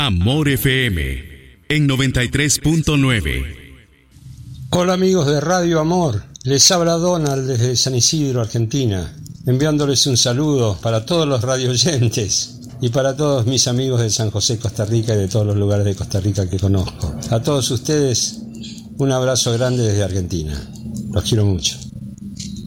Amor FM en 93.9. Hola amigos de Radio Amor, les habla Donald desde San Isidro, Argentina, enviándoles un saludo para todos los radioyentes y para todos mis amigos de San José, Costa Rica y de todos los lugares de Costa Rica que conozco. A todos ustedes, un abrazo grande desde Argentina. Los quiero mucho.